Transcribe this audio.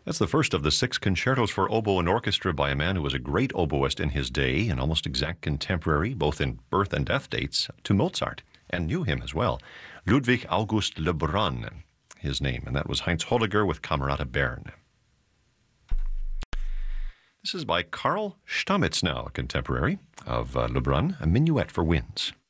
That's the first of the 6 concertos for oboe and orchestra by a man who was a great oboist in his day, an almost exact contemporary, both in birth and death dates, to Mozart, and knew him as well. Ludwig August Lebrun, his name, and that was Heinz Holliger with Camerata Bern. This is by Karl Stamitz now, a contemporary of Lebrun, a minuet for winds.